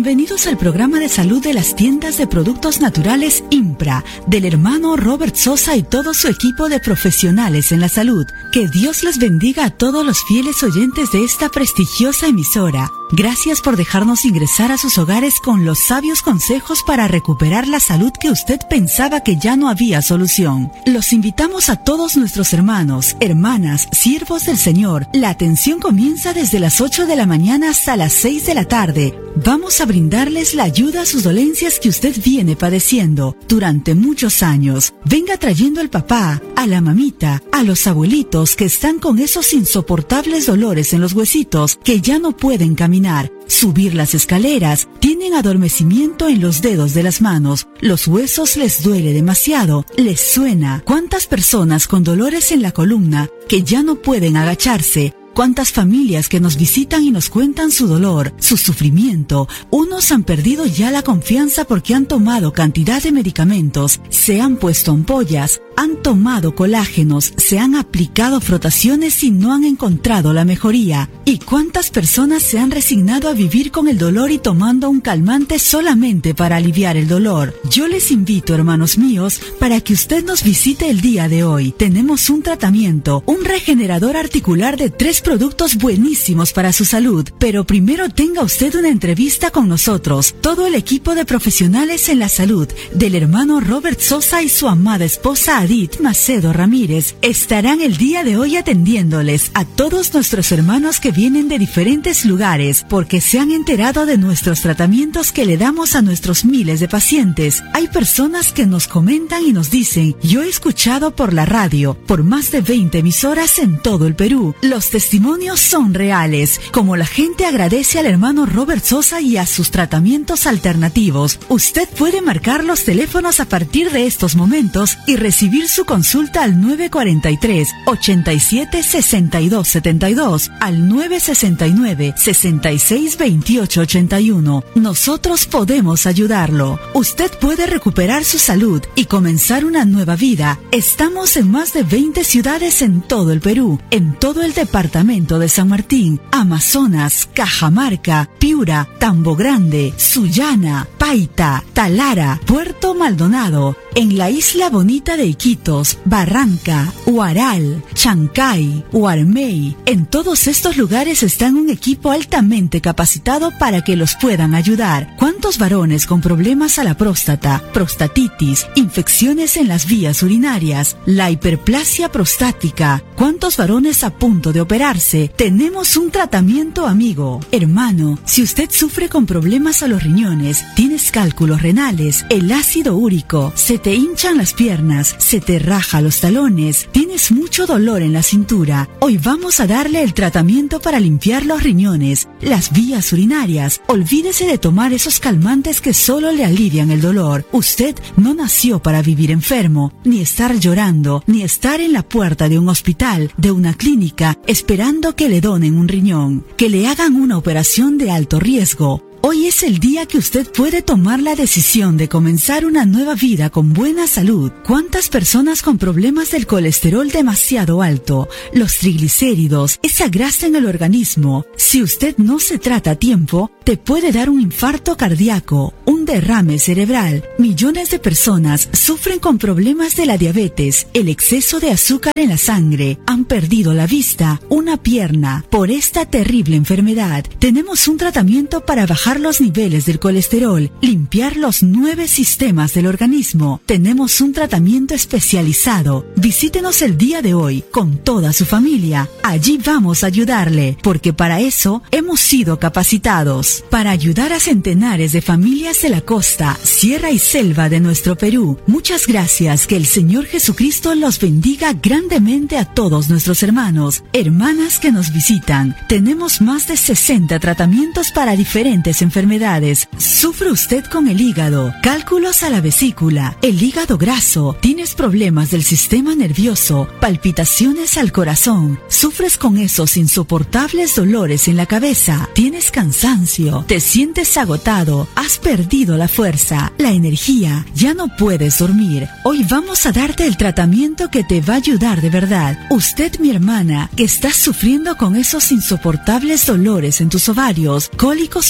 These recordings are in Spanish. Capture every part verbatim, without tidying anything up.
Bienvenidos al programa de salud de las tiendas de productos naturales IMPRA, del hermano Robert Sosa y todo su equipo de profesionales en la salud. Que Dios les bendiga a todos los fieles oyentes de esta prestigiosa emisora. Gracias por dejarnos ingresar a sus hogares con los sabios consejos para recuperar la salud que usted pensaba que ya no había solución. Los invitamos a todos nuestros hermanos, hermanas, siervos del Señor. La atención comienza desde las ocho de la mañana hasta las seis de la tarde. Vamos a brindarles la ayuda a sus dolencias que usted viene padeciendo durante muchos años. Venga trayendo al papá, a la mamita, a los abuelitos que están con esos insoportables dolores en los huesitos que ya no pueden caminar, subir las escaleras, tienen adormecimiento en los dedos de las manos, los huesos les duele demasiado, les suena. ¿Cuántas personas con dolores en la columna que ya no pueden agacharse? ¿Cuántas familias que nos visitan y nos cuentan su dolor, su sufrimiento? Unos han perdido ya la confianza porque han tomado cantidad de medicamentos, se han puesto ampollas, han tomado colágenos, se han aplicado frotaciones y no han encontrado la mejoría. ¿Y cuántas personas se han resignado a vivir con el dolor y tomando un calmante solamente para aliviar el dolor? Yo les invito, hermanos míos, para que usted nos visite el día de hoy. Tenemos un tratamiento, un regenerador articular de tres productos buenísimos para su salud, pero primero tenga usted una entrevista con nosotros, todo el equipo de profesionales en la salud, del hermano Robert Sosa y su amada esposa Adit Macedo Ramírez, estarán el día de hoy atendiéndoles a todos nuestros hermanos que vienen de diferentes lugares, porque se han enterado de nuestros tratamientos que le damos a nuestros miles de pacientes. Hay personas que nos comentan y nos dicen, yo he escuchado por la radio, por más de veinte emisoras en todo el Perú. Los testimonios son reales, como la gente agradece al hermano Robert Sosa y a sus tratamientos alternativos. Usted puede marcar los teléfonos a partir de estos momentos y recibir su consulta al nueve cuatro tres, ocho siete, seis dos siete dos, al nueve seis nueve, seis seis dos ocho ocho uno. Nosotros podemos ayudarlo. Usted puede recuperar su salud y comenzar una nueva vida. Estamos en más de veinte ciudades en todo el Perú, en todo el departamento de San Martín, Amazonas, Cajamarca, Piura, Tambo Grande, Sullana, Paita, Talara, Puerto Maldonado, en la isla bonita de Iquitos, Barranca, Huaral, Chancay, Huarmey. En todos estos lugares está un equipo altamente capacitado para que los puedan ayudar. ¿Cuántos varones con problemas a la próstata, prostatitis, infecciones en las vías urinarias, la hiperplasia prostática? ¿Cuántos varones a punto de operarse? Tenemos un tratamiento, amigo. Hermano, si usted sufre con problemas a los riñones, tienes cálculos renales, el ácido úrico, se te hinchan las piernas, se te raja los talones, tienes mucho dolor en la cintura, hoy vamos a darle el tratamiento para limpiar los riñones, las vías urinarias. Olvídese de tomar esos calmantes que solo le alivian el dolor. Usted no nació para vivir enfermo, ni estar llorando, ni estar en la puerta de un hospital, de una clínica, esperando que le donen un riñón, que le hagan una operación de alto riesgo. Hoy es el día que usted puede tomar la decisión de comenzar una nueva vida con buena salud. ¿Cuántas personas con problemas del colesterol demasiado alto, los triglicéridos, esa grasa en el organismo? Si usted no se trata a tiempo, te puede dar un infarto cardíaco, un derrame cerebral. Millones de personas sufren con problemas de la diabetes, el exceso de azúcar en la sangre, han perdido la vista, una pierna. Por esta terrible enfermedad, tenemos un tratamiento para bajar los niveles del colesterol, limpiar los nueve sistemas del organismo. Tenemos un tratamiento especializado. Visítenos el día de hoy con toda su familia. Allí vamos a ayudarle, porque para eso hemos sido capacitados. Para ayudar a centenares de familias de la costa, sierra y selva de nuestro Perú. Muchas gracias. Que el Señor Jesucristo los bendiga grandemente a todos nuestros hermanos, hermanas que nos visitan. Tenemos más de sesenta tratamientos para diferentes enfermedades. ¿Sufre usted con el hígado, cálculos a la vesícula, el hígado graso? ¿Tienes problemas del sistema nervioso, palpitaciones al corazón? ¿Sufres con esos insoportables dolores en la cabeza? ¿Tienes cansancio? ¿Te sientes agotado? ¿Has perdido la fuerza, la energía? ¿Ya no puedes dormir? Hoy vamos a darte el tratamiento que te va a ayudar de verdad. Usted, mi hermana, que estás sufriendo con esos insoportables dolores en tus ovarios, cólicos menstruales,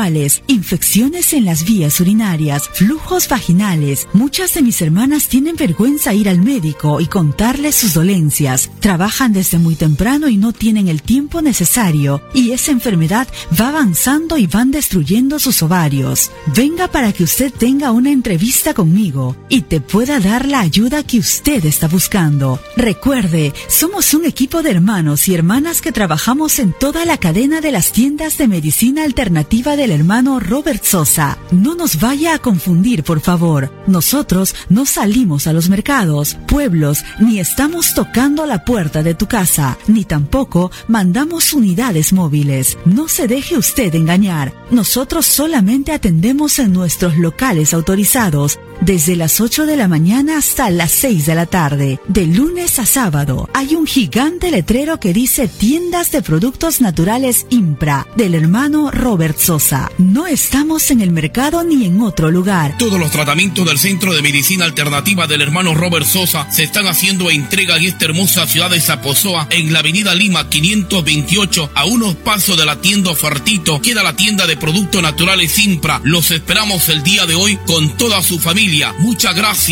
menstruales, infecciones en las vías urinarias, flujos vaginales. Muchas de mis hermanas tienen vergüenza ir al médico y contarles sus dolencias. Trabajan desde muy temprano y no tienen el tiempo necesario, y esa enfermedad va avanzando y van destruyendo sus ovarios. Venga para que usted tenga una entrevista conmigo y te pueda dar la ayuda que usted está buscando. Recuerde, somos un equipo de hermanos y hermanas que trabajamos en toda la cadena de las tiendas de medicina alternativa del hermano Robert Sosa. No nos vaya a confundir, por favor. Nosotros no salimos a los mercados, pueblos, ni estamos tocando la puerta de tu casa, ni tampoco mandamos unidades móviles. No se deje usted engañar. Nosotros solamente atendemos en nuestros locales autorizados desde las ocho de la mañana hasta las seis de la tarde, de lunes a sábado. Hay un gigante letrero que dice Tiendas de Productos Naturales Impra, del hermano Robert Sosa. No estamos en el mercado ni en otro lugar. Todos los tratamientos del Centro de Medicina Alternativa del hermano Robert Sosa se están haciendo entrega en esta hermosa ciudad de Zaposoa, en la avenida Lima quinientos veintiocho, a unos pasos de la tienda Ofertito. Queda la tienda de Productos Naturales Impra. Los esperamos el día de hoy con toda su familia. Muchas gracias.